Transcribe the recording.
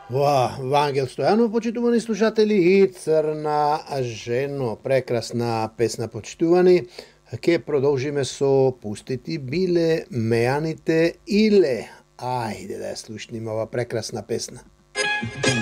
Вангел Стојанов, почитувани слушатели, и Црна жено, прекрасна песна, почитувани. Ке продолжиме со Пустити биле мејаните иле. Ајде да ја слушнеме ова прекрасна песна.